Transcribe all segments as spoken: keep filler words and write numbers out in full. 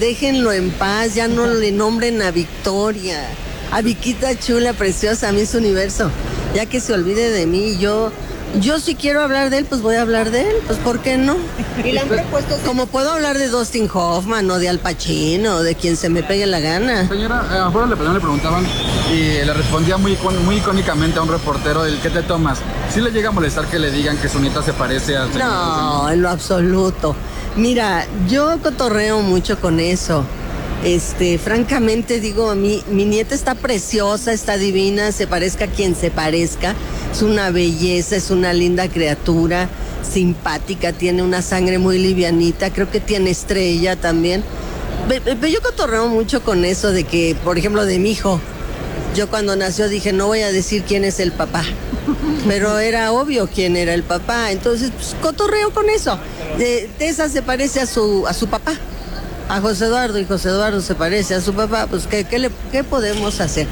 déjenlo en paz, ya no le nombren a Victoria, a Viquita chula, preciosa, a Miss Universo, ya que se olvide de mí. Yo, yo si quiero hablar de él, pues voy a hablar de él, pues ¿por qué no? Y le han propuesto, como puedo hablar de Dustin Hoffman o de Al Pacino, o de quien se me pegue la gana. Señora, eh, afuera le, le preguntaban y le respondía muy, muy icónicamente a un reportero, el ¿qué te tomas? ¿Sí le llega a molestar que le digan que su nieta se parece a... No, en lo absoluto. Mira, yo cotorreo mucho con eso. Este, francamente digo, a mí, mi nieta está preciosa, está divina, se parezca a quien se parezca. Es una belleza, es una linda criatura, simpática, tiene una sangre muy livianita, creo que tiene estrella también. Pero yo cotorreo mucho con eso de que, por ejemplo, de mi hijo. Yo cuando nació dije, no voy a decir quién es el papá, pero era obvio quién era el papá, entonces pues, cotorreo con eso. De, Tessa se parece a su, a su papá, a José Eduardo, y José Eduardo se parece a su papá, pues ¿qué, qué, le, qué podemos hacer?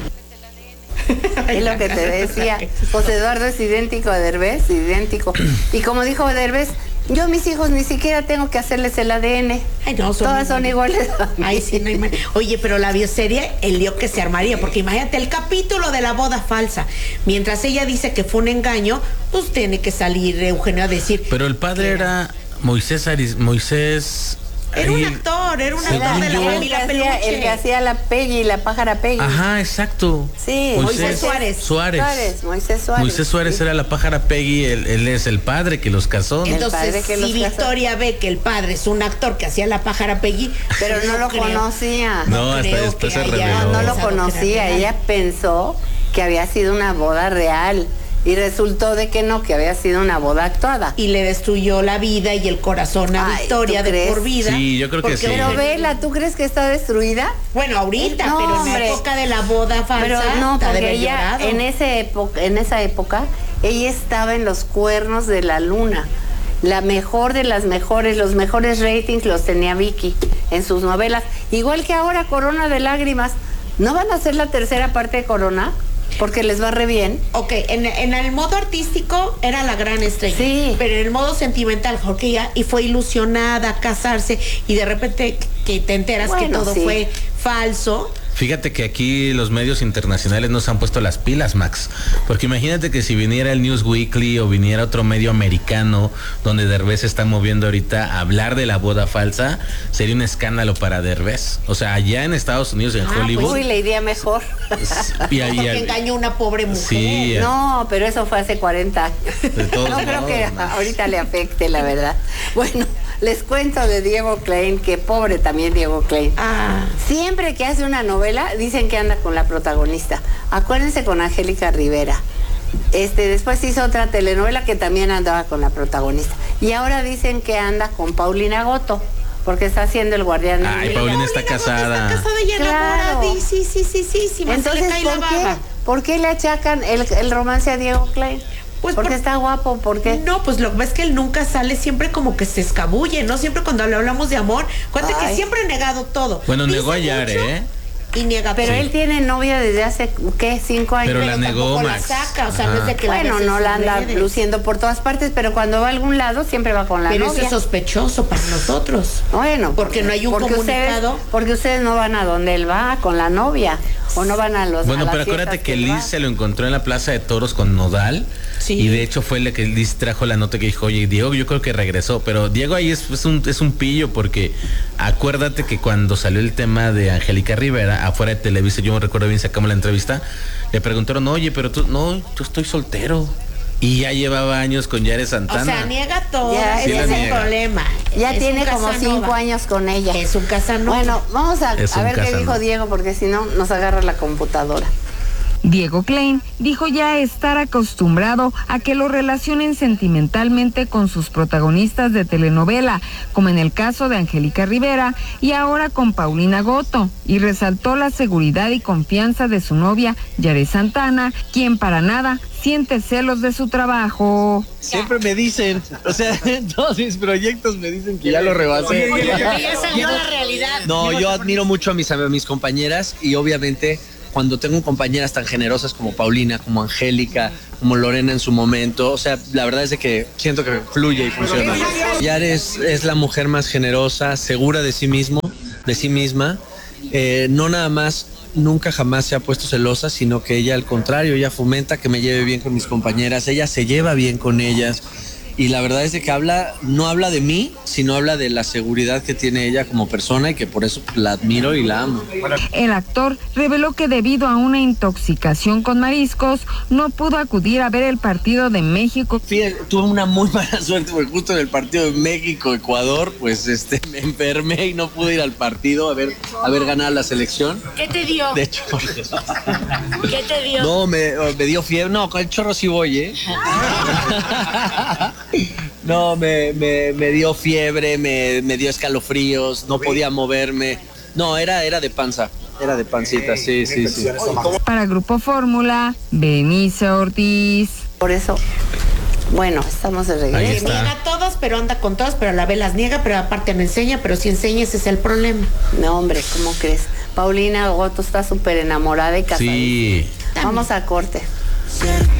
Es lo que te decía, José Eduardo es idéntico a Derbez, idéntico. Y como dijo Derbez, yo a mis hijos ni siquiera tengo que hacerles el A D N. Ay, no, son todas son iguales. Ay, sí, no hay man... Oye, pero la bioserie, el lío que se armaría, porque imagínate el capítulo de la boda falsa. Mientras ella dice que fue un engaño, pues tiene que salir Eugenio a decir. Pero el padre era Moisés Aris, Moisés. Era un actor, era un actor Era, de la familia Peluche. El que hacía la Peggy, la pájara Peggy. Ajá, exacto. Sí, Moisés, Moisés Suárez. Suárez. Suárez. Moisés Suárez. Moisés Suárez sí. Era la pájara Peggy, él, él es el padre que los casó. Entonces, que si los Victoria casó. Ve que el padre es un actor que hacía la pájara Peggy, pero no, no lo creo. conocía. No, no hasta después se reveló. No, no lo conocía, ella pensó que había sido una boda real. Y resultó de que no, que había sido una boda actuada. Y le destruyó la vida y el corazón a Ay, Victoria de por vida. Sí, yo creo que sí. Pero vela, ¿tú crees que está destruida? Bueno, ahorita, no, pero hombre. en la época de la boda falsa. Pero no, porque ella, llorado. en, ese época, en esa época, ella estaba en los cuernos de la luna. La mejor de las mejores, los mejores ratings los tenía Vicky en sus novelas. Igual que ahora, Corona de Lágrimas. ¿No van a hacer la tercera parte de Corona? Porque les va re bien. Ok, en, en el modo artístico era la gran estrella. Sí. Pero en el modo sentimental, porque ella y fue ilusionada a casarse y de repente que te enteras bueno, que todo sí. fue falso. Fíjate que aquí los medios internacionales nos han puesto las pilas, Max. Porque imagínate que si viniera el News Weekly o viniera otro medio americano donde Derbez está moviendo ahorita a hablar de la boda falsa, sería un escándalo para Derbez. O sea, allá en Estados Unidos, en ah, Hollywood. Pues, uy, le iría mejor. Y ahí, porque engañó a una pobre mujer. Sí, no, pero eso fue hace cuarenta años. De todos no modos, creo que no. ahorita le afecte, la verdad. Bueno, les cuento de Diego Klein, que pobre también Diego Klein. Ah. Siempre que hace una novela, dicen que anda con la protagonista. Acuérdense con Angélica Rivera. Este, después hizo otra telenovela que también andaba con la protagonista. Y ahora dicen que anda con Paulina Goto, porque está haciendo El Guardián. Ay, Paulina está casada. Está casada y enamorada. Claro. Sí, sí, sí, sí, sí. Entonces, se le cae ¿por la qué? baba. ¿Por qué le achacan el, el romance a Diego Klein? Pues porque por... está guapo, ¿por qué? No, pues lo que ves que él nunca sale, siempre como que se escabulle, ¿no? Siempre cuando le hablamos de amor, cuéntate que siempre ha negado todo. Bueno, negó a Yare, ¿eh? Y niega, pero sí. Él tiene novia desde hace, ¿qué? Cinco años. Pero, pero la negó, Max. La saca, o sea, no es de que bueno, la no la anda redes. luciendo por todas partes, pero cuando va a algún lado siempre va con la pero novia. Pero eso es sospechoso para nosotros. Bueno, porque, porque no hay un porque comunicado. Ustedes, porque ustedes no van a donde él va, con la novia. O no van a los Bueno, a pero acuérdate que, que Liz se lo encontró en la Plaza de Toros con Nodal. Sí. Y de hecho fue el que Liz trajo la nota que dijo, oye, Diego, yo creo que regresó. Pero Diego ahí es, es, un, es un pillo porque acuérdate que cuando salió el tema de Angélica Rivera afuera de Televisa, yo me recuerdo bien, sacamos la entrevista, le preguntaron, oye, pero tú, no, yo estoy soltero. Y ya llevaba años con Yare Santana. O sea, niega todo. Ya, ese sí es niega. el problema. Ya es tiene como cinco años con ella. Es un Casanova. Bueno, vamos a, a ver Casanova. qué dijo Diego, porque si no nos agarra la computadora. Diego Klein dijo ya estar acostumbrado a que lo relacionen sentimentalmente con sus protagonistas de telenovela, como en el caso de Angélica Rivera y ahora con Paulina Goto, y resaltó la seguridad y confianza de su novia Yare Santana, quien para nada siente celos de su trabajo. Siempre me dicen, o sea, en todos mis proyectos me dicen que ya lo rebasé. Oye, ya salió la realidad. No, yo admiro mucho a mis, a mis compañeras y obviamente cuando tengo compañeras tan generosas como Paulina, como Angélica, como Lorena en su momento, o sea, la verdad es de que siento que fluye y funciona. Yare es, es la mujer más generosa, segura de sí mismo, de sí misma. Eh, no nada más, nunca jamás se ha puesto celosa, sino que ella al contrario, ella fomenta que me lleve bien con mis compañeras, ella se lleva bien con ellas. Y la verdad es de que habla, no habla de mí, sino habla de la seguridad que tiene ella como persona y que por eso la admiro y la amo. El actor reveló que debido a una intoxicación con mariscos no pudo acudir a ver el partido de México. Fíjate, tuve una muy mala suerte porque justo en el partido de México-Ecuador, pues este, me enfermé y no pude ir al partido a ver, a ver ganar la selección. ¿Qué te dio? De hecho, ¿Qué te dio? No, me, me dio fiebre. No, con el chorro sí voy, ¿eh? No, me, me, me dio fiebre, me, me dio escalofríos, no podía moverme. No, era, era de panza, era de pancita, sí, sí, sí. Para Grupo Fórmula, Berenice Ortiz. Por eso, bueno, estamos de regreso. Niega a todas, pero anda con todas, pero a la vez las niega, pero aparte no enseña, pero si enseña ese es el problema. No, hombre, ¿cómo crees? Paulina Goto está súper enamorada y casada. Sí. Vamos a corte.